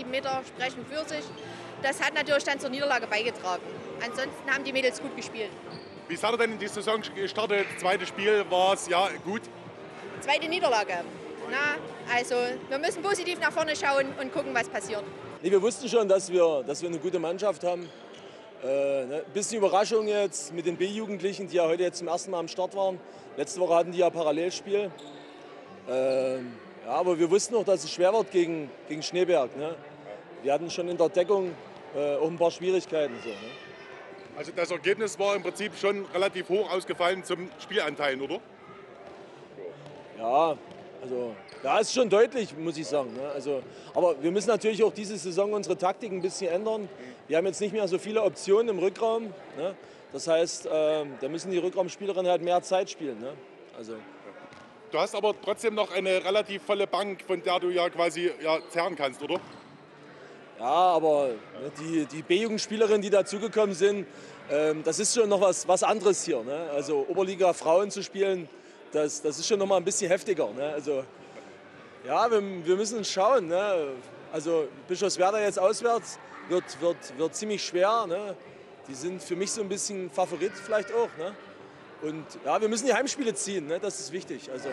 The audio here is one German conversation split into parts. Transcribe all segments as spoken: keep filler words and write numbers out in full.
sieben Meter sprechen für sich. Das hat natürlich dann zur Niederlage beigetragen. Ansonsten haben die Mädels gut gespielt. Wie seid ihr denn in die Saison gestartet? Das zweite Spiel war es ja gut. Zweite Niederlage. Na, also wir müssen positiv nach vorne schauen und gucken, was passiert. Nee, wir wussten schon, dass wir, dass wir eine gute Mannschaft haben. Äh, ne, ein bisschen Überraschung jetzt mit den B-Jugendlichen, die ja heute jetzt zum ersten Mal am Start waren. Letzte Woche hatten die ja Parallelspiel. Äh, ja, aber wir wussten auch, dass es schwer wird gegen, gegen Schneeberg. Ne? Wir hatten schon in der Deckung äh, auch ein paar Schwierigkeiten. So, ne? Also das Ergebnis war im Prinzip schon relativ hoch ausgefallen zum Spielanteilen, oder? Ja, also ja, ist schon deutlich, muss ich sagen. Ne? Also, aber wir müssen natürlich auch diese Saison unsere Taktik ein bisschen ändern. Wir haben jetzt nicht mehr so viele Optionen im Rückraum. Ne? Das heißt, äh, da müssen die Rückraumspielerinnen halt mehr Zeit spielen. Ne? Also. Du hast aber trotzdem noch eine relativ volle Bank, von der du ja quasi ja, zehren kannst, oder? Ja, aber ne, die, die B-Jugendspielerinnen, die dazugekommen sind, ähm, das ist schon noch was, was anderes hier. Ne? Also Oberliga Frauen zu spielen, das, das ist schon noch mal ein bisschen heftiger. Ne? Also, ja, wir, wir müssen schauen. Ne? Also Bischofswerda jetzt auswärts wird, wird, wird ziemlich schwer. Ne? Die sind für mich so ein bisschen Favorit vielleicht auch. Ne? Und ja, wir müssen die Heimspiele ziehen, ne? Das ist wichtig. Also.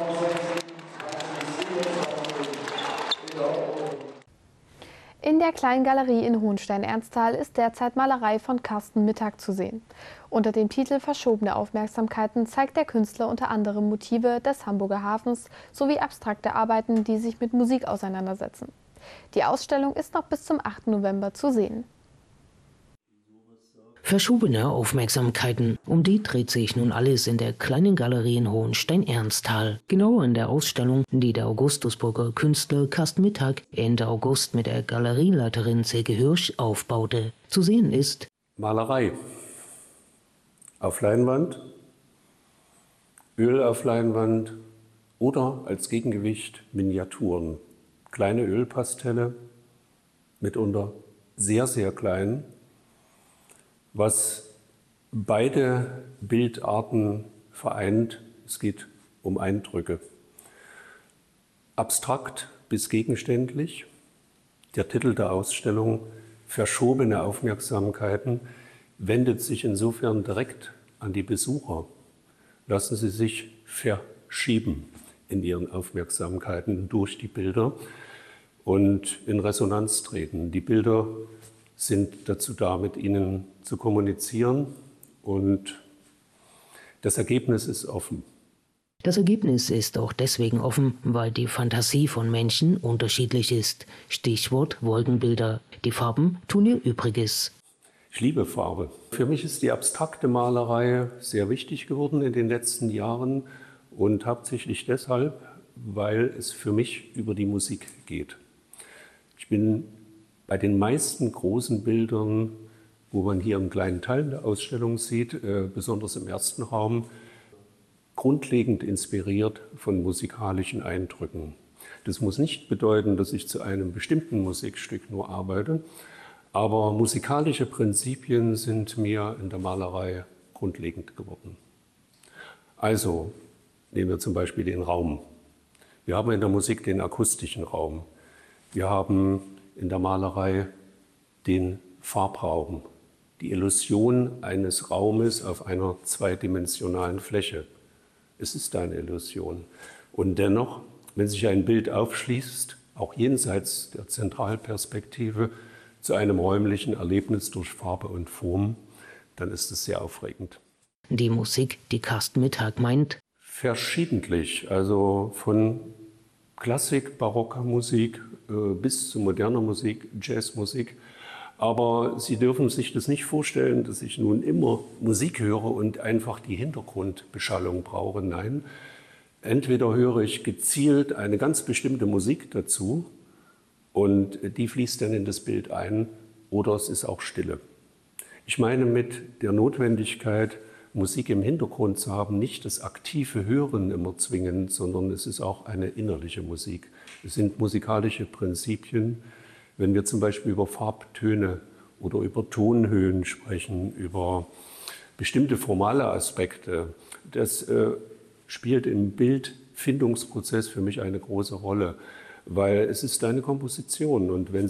In der Kleinen Galerie in Hohenstein-Ernsthal ist derzeit Malerei von Carsten Mittag zu sehen. Unter dem Titel Verschobene Aufmerksamkeiten zeigt der Künstler unter anderem Motive des Hamburger Hafens sowie abstrakte Arbeiten, die sich mit Musik auseinandersetzen. Die Ausstellung ist noch bis zum achten November zu sehen. Verschobene Aufmerksamkeiten. Um die dreht sich nun alles in der Kleinen Galerie in Hohenstein-Ernsthal. Genauer in der Ausstellung, die der Augustusburger Künstler Carsten Mittag Ende August mit der Galerieleiterin Silke Hirsch aufbaute. Zu sehen ist Malerei auf Leinwand, Öl auf Leinwand oder als Gegengewicht Miniaturen. Kleine Ölpastelle, mitunter sehr, sehr klein, was beide Bildarten vereint. Es geht um Eindrücke. Abstrakt bis gegenständlich. Der Titel der Ausstellung Verschobene Aufmerksamkeiten wendet sich insofern direkt an die Besucher. Lassen Sie sich verschieben in Ihren Aufmerksamkeiten durch die Bilder und in Resonanz treten. Die Bilder sind dazu da, mit Ihnen zu kommunizieren, und das Ergebnis ist offen. Das Ergebnis ist auch deswegen offen, weil die Fantasie von Menschen unterschiedlich ist. Stichwort Wolkenbilder. Die Farben tun ihr Übriges. Ich liebe Farbe. Für mich ist die abstrakte Malerei sehr wichtig geworden in den letzten Jahren und hauptsächlich deshalb, weil es für mich über die Musik geht. Ich bin bei den meisten großen Bildern, wo man hier einen kleinen Teil der Ausstellung sieht, äh, besonders im ersten Raum, grundlegend inspiriert von musikalischen Eindrücken. Das muss nicht bedeuten, dass ich zu einem bestimmten Musikstück nur arbeite, aber musikalische Prinzipien sind mir in der Malerei grundlegend geworden. Also nehmen wir zum Beispiel den Raum. Wir haben in der Musik den akustischen Raum. Wir haben in der Malerei den Farbraum, die Illusion eines Raumes auf einer zweidimensionalen Fläche. Es ist eine Illusion. Und dennoch, wenn sich ein Bild aufschließt, auch jenseits der Zentralperspektive, zu einem räumlichen Erlebnis durch Farbe und Form, dann ist es sehr aufregend. Die Musik, die Carsten Mittag meint? Verschiedentlich, also von Klassik, barocker Musik äh, bis zu moderner Musik, Jazzmusik. Aber Sie dürfen sich das nicht vorstellen, dass ich nun immer Musik höre und einfach die Hintergrundbeschallung brauche. Nein, entweder höre ich gezielt eine ganz bestimmte Musik dazu und die fließt dann in das Bild ein, oder es ist auch Stille. Ich meine mit der Notwendigkeit, Musik im Hintergrund zu haben, nicht das aktive Hören immer zwingend, sondern es ist auch eine innerliche Musik. Es sind musikalische Prinzipien. Wenn wir zum Beispiel über Farbtöne oder über Tonhöhen sprechen, über bestimmte formale Aspekte, das äh, spielt im Bildfindungsprozess für mich eine große Rolle, weil es ist eine Komposition. Und wenn